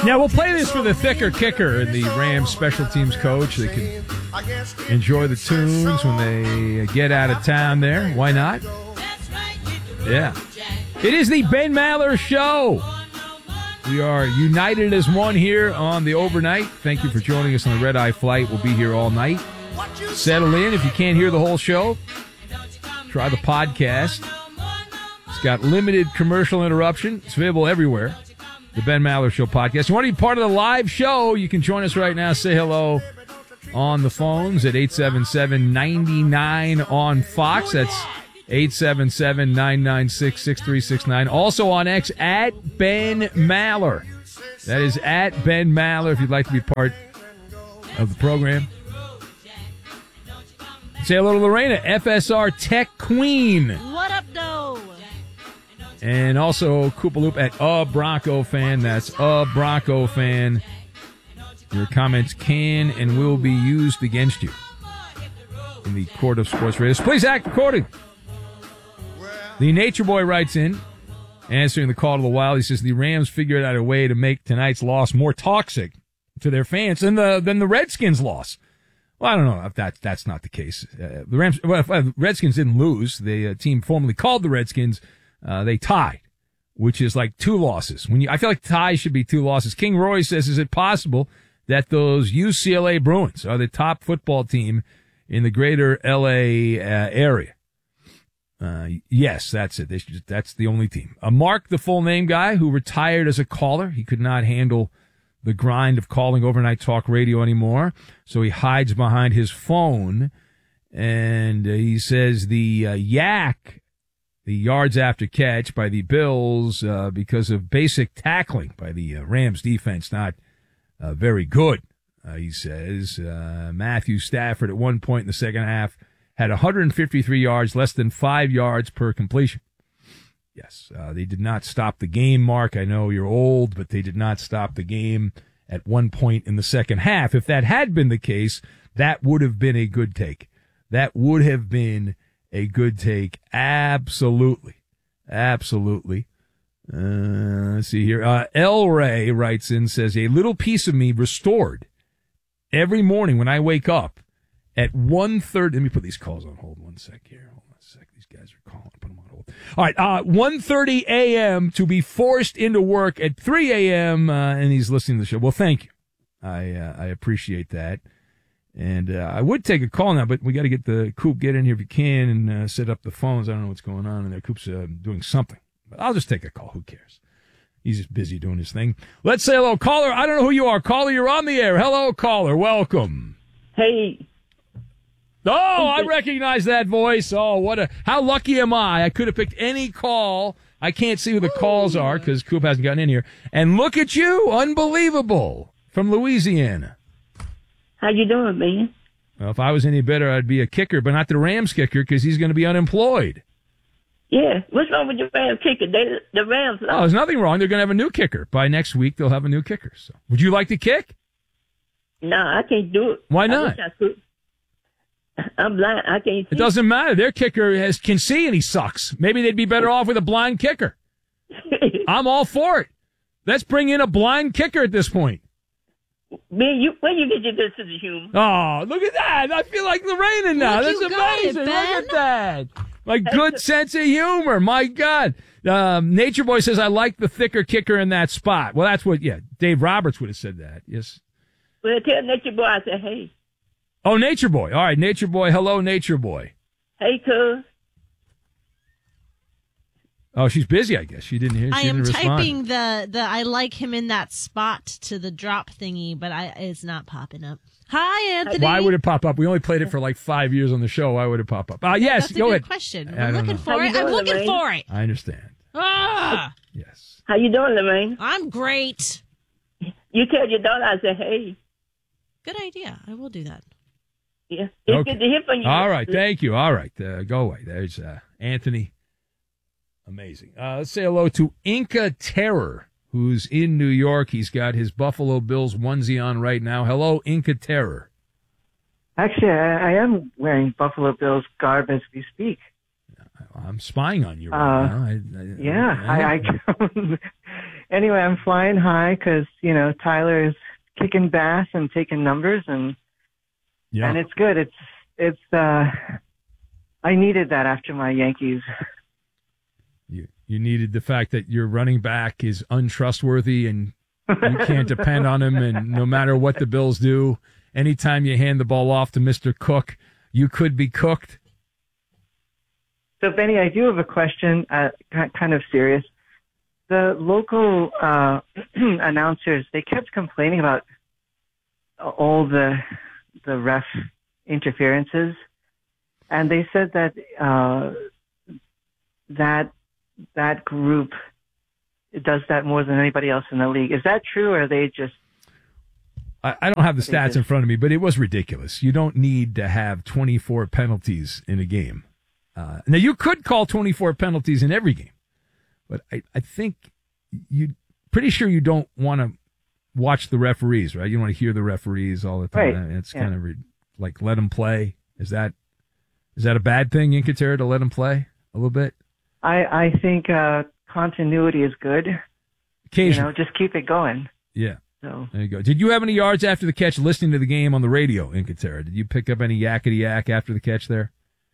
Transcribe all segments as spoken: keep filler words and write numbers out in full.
Now, we'll play this for the thicker kicker and the Rams special teams coach. They can enjoy the tunes when they get out of town there. Why not? Yeah. It is the Ben Maller Show. We are united as one here on the overnight. Thank you for joining us on the Red Eye Flight. We'll be here all night. Settle in. If you can't hear the whole show, try the podcast. It's got limited commercial interruption. It's available everywhere. The Ben Maller Show podcast. You want to be part of the live show? You can join us right now. Say hello on the phones at eight seven seven, nine nine on Fox. That's eight seven seven, nine nine six, six three six nine. Also on X, at Ben Maller. That is at Ben Maller if you'd like to be part of the program. Say hello to Lorena, F S R Tech Queen. What up, though? And also Koopaloop at a Bronco fan. That's a Bronco fan. Your comments can and will be used against you in the court of sports radio. Please act accordingly. The Nature Boy writes in, answering the call to the Wild. He says the Rams figured out a way to make tonight's loss more toxic to their fans than the than the Redskins' loss. Well, I don't know if that that's not the case. Uh, the Rams, well, if, uh, the Redskins didn't lose. The uh, team formerly called the Redskins. Uh, they tied, which is like two losses. When you, I feel like ties should be two losses. King Roy says, is it possible that those U C L A Bruins are the top football team in the greater L A uh, area? Uh, yes, that's it. They should, that's the only team. Uh, Mark, the full name guy who retired as a caller. He could not handle the grind of calling overnight talk radio anymore. So he hides behind his phone and uh, he says the uh, yak, the yards after catch by the Bills, uh, because of basic tackling by the uh, Rams defense, not uh, very good. Uh, he says uh, Matthew Stafford at one point in the second half had one hundred fifty-three yards, less than five yards per completion. Yes, uh, they did not stop the game, Mark. I know you're old, but they did not stop the game at one point in the second half. If that had been the case, that would have been a good take. That would have been a good take. Absolutely. Absolutely. Uh, let's see here. Uh, El Ray writes in, says, a little piece of me restored every morning when I wake up at one thirty. Let me put these calls on hold one sec here. Hold on a sec. These guys are calling. Put them on hold. All right. Uh, one thirty a.m. to be forced into work at three a.m. Uh, and he's listening to the show. Well, thank you. I, uh, I appreciate that. And uh, I would take a call now, but we got to get the Coop, get in here if you can, and uh, set up the phones. I don't know what's going on in there. Coop's uh, doing something. But I'll just take a call. Who cares? He's just busy doing his thing. Let's say hello. Caller, I don't know who you are. Caller, you're on the air. Hello, caller. Welcome. Hey. Oh, I recognize that voice. Oh, what a, how lucky am I? I could have picked any call. I can't see who the calls are because Coop hasn't gotten in here. And look at you. Unbelievable. From Louisiana. How you doing, man? Well, if I was any better, I'd be a kicker, but not the Rams kicker because he's going to be unemployed. Yeah. What's wrong with the Rams kicker? They, the Rams lost. Oh, there's nothing wrong. They're going to have a new kicker. By next week, they'll have a new kicker. So, would you like to kick? No, I can't do it. Why not? I wish I could. I'm blind. I can't see. It doesn't matter. Their kicker has can see and he sucks. Maybe they'd be better off with a blind kicker. I'm all for it. Let's bring in a blind kicker at this point. Man, you where you get your good sense of humor? Oh, look at that! I feel like Lorena now. Look, That's you got amazing. it, Look Ben. at that. My good sense of humor. My God. Um, Nature Boy says, I like the thicker kicker in that spot. Well, that's what, yeah, Dave Roberts would have said that. Yes. Well, tell Nature Boy I said, hey. Oh, Nature Boy. All right, Nature Boy. Hello, Nature Boy. Hey, cuz. Oh, she's busy, I guess. She didn't hear. She I am didn't respond. typing the, the I like him in that spot to the drop thingy, but I it's not popping up. Hi, Anthony. Why would it pop up? We only played it for like five years on the show. Why would it pop up? Uh, yes, That's a go good ahead. question. I I'm don't looking know. for How you it. I'm doing, looking Lorraine? for it. I understand. Ah, Yes. How you doing, Lorraine? I'm great. You tell your daughter I said, hey. Good idea. I will do that. Yeah. It's Okay. good to hear from you. All right. Thank you. All right. Uh, go away. There's uh, Anthony. Amazing. Uh, let's say hello to Inca Terror, who's in New York. He's got his Buffalo Bills onesie on right now. Hello, Inca Terror. Actually, I, I am wearing Buffalo Bills garb as we speak. I'm spying on you right Uh, now. I, I, Yeah, I, I anyway, I'm flying high because, you know, Tyler is kicking bass and taking numbers, and Yeah. and it's good. It's, it's, uh, I needed that after my Yankees. You, you needed the fact that your running back is untrustworthy and you can't depend on him, and no matter what the Bills do, anytime you hand the ball off to Mister Cook, you could be cooked. So, Benny, I do have a question, uh, kind of serious. The local uh, announcers, they kept complaining about all the the ref interferences, and they said that uh, that that group does that more than anybody else in the league. Is that true, or are they just... I, I don't have the stats in front of me, but it was ridiculous. You don't need to have twenty-four penalties in a game. Uh, now, you could call twenty-four penalties in every game, but I, I think you pretty sure you don't want to watch the referees, right? You don't want to hear the referees all the time. Right. It's Yeah. kind of re- like let them play. Is that is that a bad thing, Incaterra, to let them play a little bit? I, I think uh, continuity is good. You Occasionally. know, just keep it going. Yeah. So There you go. Did you have any yards after the catch listening to the game on the radio, Incaterra? Did you pick up any yakety yak after the catch there?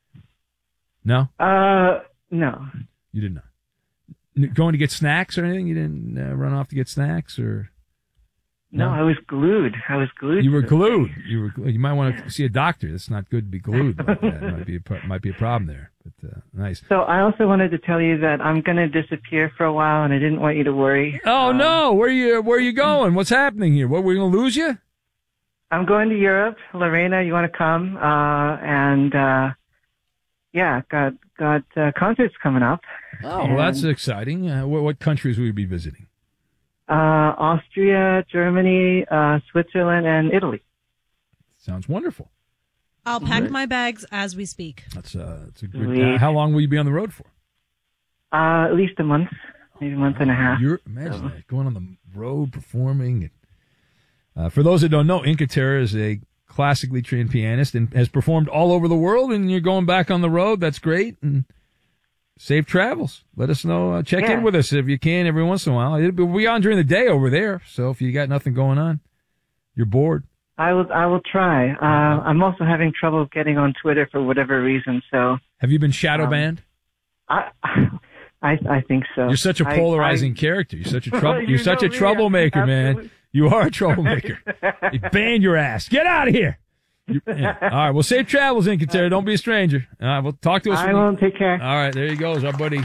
No? Uh, no. You did not. N- Going to get snacks or anything? You didn't uh, run off to get snacks, or No, No? I was glued. I was glued. you were to the glued? thing. You were. glued. You might want to see a doctor. That's not good to be glued like that. Might be a pro- might be a problem there. But uh, nice. So I also wanted to tell you that I'm going to disappear for a while, and I didn't want you to worry. Oh Um, no! Where you Where you going? What's happening here? What, we're going to lose you? I'm going to Europe. Lorena, you want to come? Uh, and, uh, yeah, got, got, uh, concerts coming up. Oh, well, that's exciting. Uh, what, what countries will you be visiting? Uh, Austria, Germany, uh, Switzerland, and Italy. Sounds wonderful. I'll pack my bags as we speak. That's uh, that's a good. Sweet. Uh, how long will you be on the road for? Uh, at least a month, maybe a month and a half. You're imagine that, going on the road performing. And, uh, for those that don't know, Incaterra is a classically trained pianist and has performed all over the world. And you're going back on the road. That's great. And safe travels. Let us know. Uh, check Yeah. in with us if you can every once in a while. It'll be, we'll be on during the day over there. So if you got nothing going on, you're bored. I will, I will try. Uh, I'm also having trouble getting on Twitter for whatever reason, so Have you been shadow Um, banned? I, I, I think so. You're such a I- polarizing I- character. You're such a trouble. You You're such a know me, troublemaker, man. absolutely. You are a troublemaker. You ban your ass. Get out of here. You- yeah. All right. Well, safe travels, Incaterra. Don't be a stranger. All right. Well, talk to us. I when you- won't take care. All right. There you go. Our buddy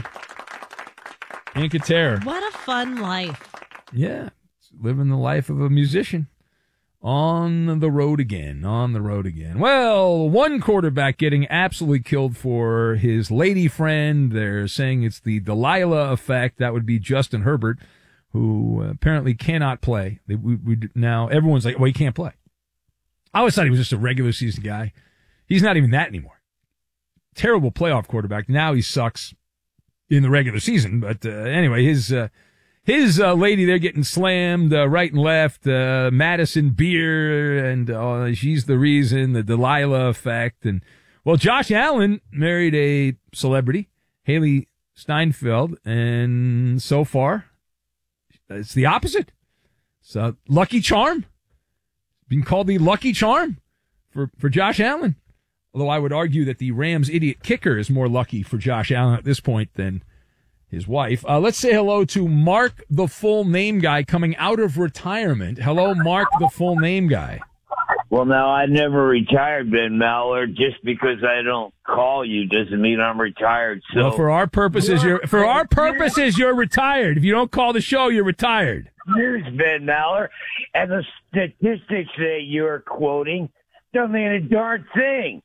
Incaterra. What a fun life. Yeah. Living the life of a musician. On the road again. On the road again. Well, one quarterback getting absolutely killed for his lady friend. They're saying it's the Delilah effect. That would be Justin Herbert, who apparently cannot play. They, we, we, now, everyone's like, well, he can't play. I always thought he was just a regular season guy. He's not even that anymore. Terrible playoff quarterback. Now he sucks in the regular season. But uh, anyway, his uh, his uh, lady there getting slammed uh, right and left. Uh, Madison Beer, and uh, she's the reason. The Delilah effect. And well, Josh Allen married a celebrity, Haley Steinfeld, and so far it's the opposite. So Lucky Charm, being called the Lucky Charm for for Josh Allen. Although I would argue that the Rams idiot kicker is more lucky for Josh Allen at this point than his wife. Uh, let's say hello to Mark, the full name guy, coming out of retirement. Hello, Mark, the full name guy. Well, now, I never retired, Ben Maller. Just because I don't call you doesn't mean I'm retired. So, Well, for our purposes, you're for our purposes, you're retired. If you don't call the show, you're retired. here's Ben Maller, and the statistics that you're quoting don't mean a darn thing.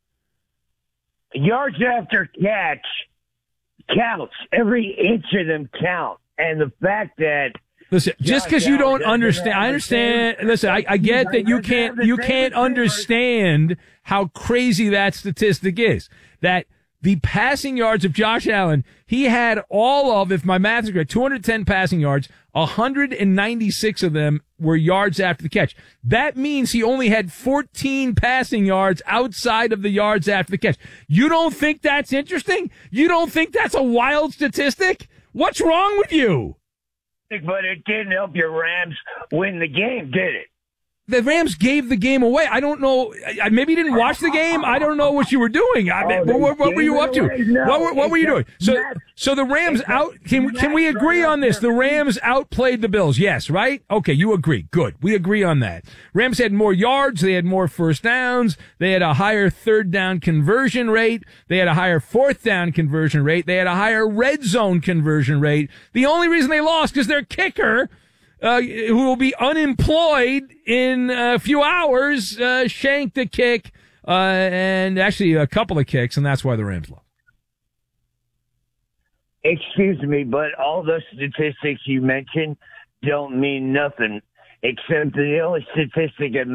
Yards after catch counts. Every inch of them count. And the fact that Listen, just because you don't understand, I understand. Listen, I, I get that you can't, you can't understand how crazy that statistic is. That the passing yards of Josh Allen, he had all of, if my math is correct, two hundred ten passing yards, one hundred ninety-six of them were yards after the catch. That means he only had fourteen passing yards outside of the yards after the catch. You don't think that's interesting? You don't think that's a wild statistic? What's wrong with you? but it didn't help your Rams win the game, did it? The Rams gave the game away. I don't know. I- Maybe you didn't watch the game. I don't know what you were doing. I mean, Oh, what, what were they you gave up it to? away. No, what were, what were you doing? it's So, Matt- so the Rams it's out. Can Matt can we agree right on this? up The there. Rams outplayed the Bills. Yes, right? Okay, you agree. Good. We agree on that. Rams had more yards. They had more first downs. They had a higher third down conversion rate. They had a higher fourth down conversion rate. They had a higher red zone conversion rate. The only reason they lost is their kicker, Uh, who will be unemployed in a few hours, uh, shanked a kick, uh, and actually a couple of kicks, and that's why the Rams lost. Excuse me, but all the statistics you mentioned don't mean nothing, except the only statistic that